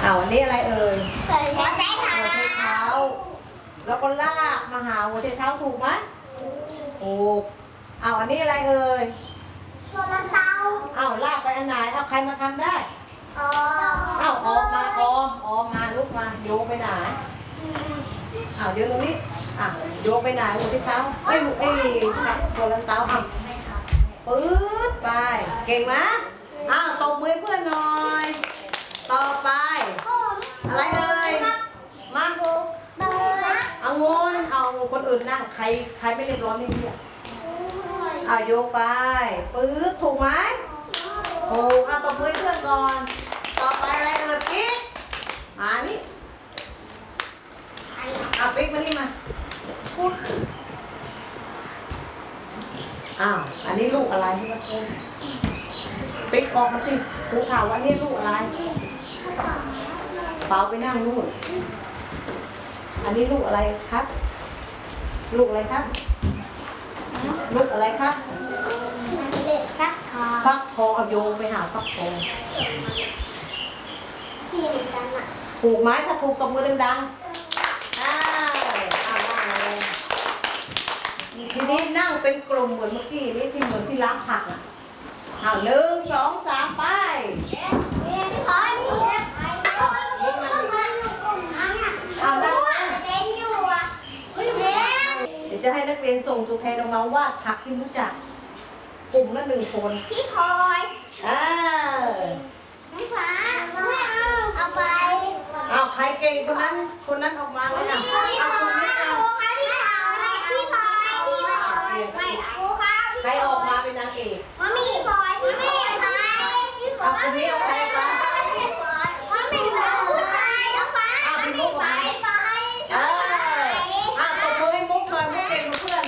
อันนี้อะไรเอ่ยหัวใจเท้าแล้วก็ลากมาหาหัวใจเท้าถูกไหมถูกอันนี้อะไรเอ่ยตัวลำเตาลากไปอันไหนใครมาทำได้ออกมามาลุกมาโยกไปไหนเดี๋ยวตรงนี้โยกไปไหนหัวใจเท้าตัวลำเตาปื๊ดไปเก่งไหมตบมือเพื่อนหน่อยต่อไปอะไรเอ่ยมาเอางนคนอื่นนั่งใครไม่เรียบร้อยไม่เรียกโยกไปปื๊ดถูกไหมถูกตบมือเพื่อนก่อนต่อไปอะไรเอ่ยปิ๊กนี่ปิ๊กมานี่มาอันนี้ลูกอะไรที่มาพูดปิ๊กออกมาสิครูถามว่านี่ลูกอะไรเปล่าไปนั่งนู่นอันนี้ลูกอะไรครับลูกอะไรครับลูกอะไรครับฟักทองโยงไปหาฟักทองถูกไหมถ้าถูกตบมือดังๆทีนี้นั่งเป็นกลุ่มเหมือนเมื่อกี้นี่ที่เหมือนที่ล้างผัก1 2 3ไปเดี๋ยวจะให้นักเรียนส่งตัวแทนออกมาวาดผักที่รู้จักกลุ่มละ1 คนพี่พลอยน้องฟ้าเอาไปใครเก่งคนนั้นออกมาเลยพี่พลอยใครออกมาเป็นนางเอกพี่พลอยคนนี้ออก